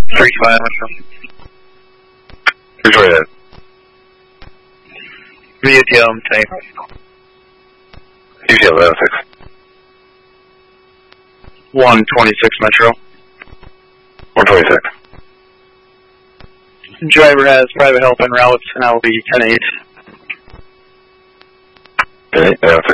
35 Metro. Victoria. VATL 10. UTL 106. 126 Metro. 126. Driver has private help en route, and I will be 10-8. 10-8, 106.